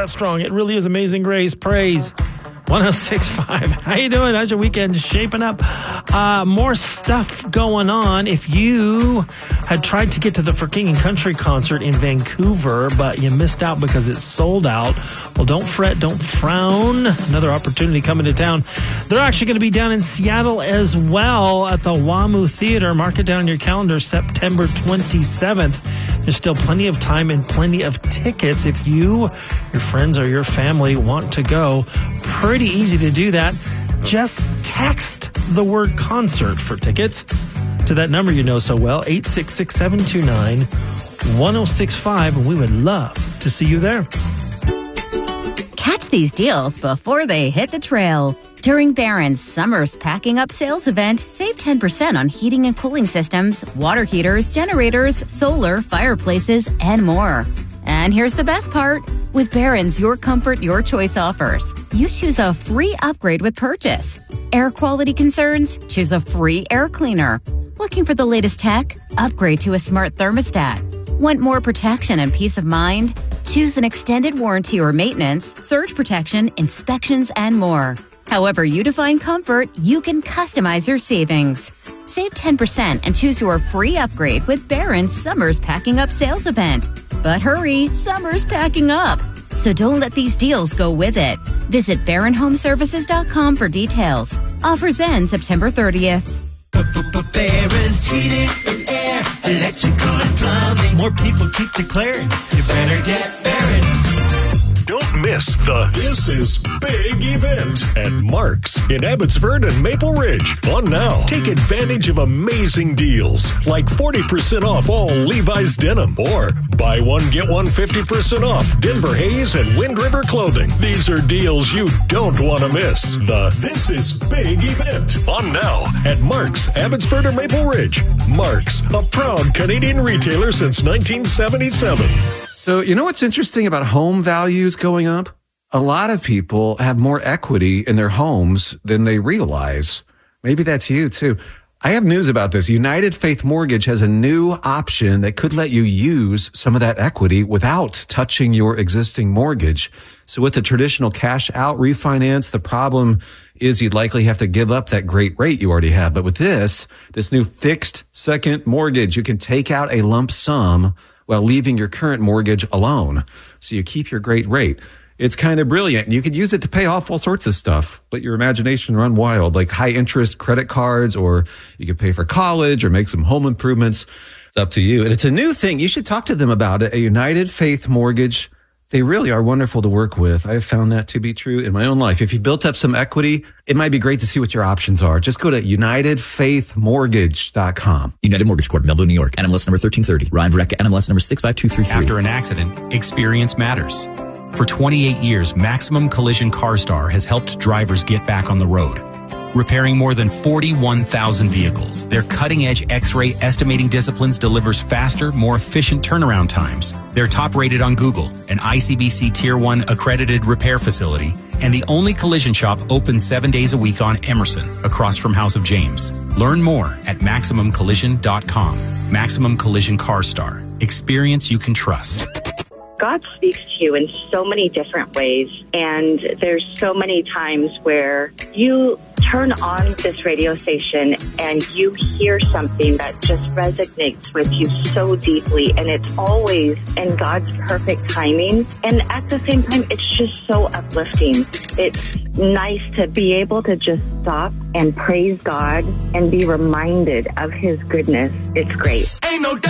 that strong. It really is Amazing Grace. Praise. 106.5. How you doing? How's your weekend shaping up? More stuff going on. If you had tried to get to the For King and Country concert in Vancouver, but you missed out because it's sold out, well, don't fret, don't frown. Another opportunity coming to town. They're actually going to be down in Seattle as well at the WAMU Theater. Mark it down on your calendar, September 27th. There's still plenty of time and plenty of tickets if you, your friends, or your family want to go. Pretty easy to do that. Just text the word concert for tickets to that number you know so well, 866-729-1065, and we would love to see you there. Catch these deals before they hit the trail. During Barron's Summer's Packing Up sales event, save 10% on heating and cooling systems, water heaters, generators, solar, fireplaces, and more. And here's the best part. With Barron's Your Comfort, Your Choice offers, you choose a free upgrade with purchase. Air quality concerns? Choose a free air cleaner. Looking for the latest tech? Upgrade to a smart thermostat. Want more protection and peace of mind? Choose an extended warranty or maintenance, surge protection, inspections, and more. However you define comfort, you can customize your savings. Save 10% and choose your free upgrade with Barron's Summer's Packing Up sales event. But hurry, summer's packing up. So don't let these deals go with it. Visit BarronHomeservices.com for details. Offers end September 30th. Barron Heating and Air, Electrical and Plumbing. More people keep declaring, you better get Barron. Don't miss the This Is Big event at Mark's in Abbotsford and Maple Ridge. On now, take advantage of amazing deals like 40% off all Levi's denim or buy one, get one 50% off Denver Hayes and Wind River clothing. These are deals you don't want to miss. The This Is Big event on now at Mark's, Abbotsford or Maple Ridge. Mark's, a proud Canadian retailer since 1977. So, you know what's interesting about home values going up? A lot of people have more equity in their homes than they realize. Maybe that's you, too. I have news about this. United Faith Mortgage has a new option that could let you use some of that equity without touching your existing mortgage. So with the traditional cash out refinance, the problem is you'd likely have to give up that great rate you already have. But with this new fixed second mortgage, you can take out a lump sum while leaving your current mortgage alone. So you keep your great rate. It's kind of brilliant. You could use it to pay off all sorts of stuff. Let your imagination run wild, like high interest credit cards, or you could pay for college or make some home improvements. It's up to you. And it's a new thing. You should talk to them about it. A United Faith Mortgage. They really are wonderful to work with. I've found that to be true in my own life. If you built up some equity, it might be great to see what your options are. Just go to UnitedFaithMortgage.com. United Mortgage Corp, Melville, New York. NMLS number 1330. Ryan Verrecka, NMLS number 65233. After an accident, experience matters. For 28 years, Maximum Collision CarStar has helped drivers get back on the road. Repairing more than 41,000 vehicles, their cutting-edge X-ray estimating disciplines delivers faster, more efficient turnaround times. They're top-rated on Google, an ICBC Tier 1 accredited repair facility, and the only collision shop open 7 days a week on Emerson, across from House of James. Learn more at MaximumCollision.com. Maximum Collision CarStar. Experience you can trust. God speaks to you in so many different ways, and there's so many times where you turn on this radio station and you hear something that just resonates with you so deeply, and it's always in God's perfect timing. And at the same time, it's just so uplifting. It's nice to be able to just stop and praise God and be reminded of His goodness. It's great. Ain't no doubt.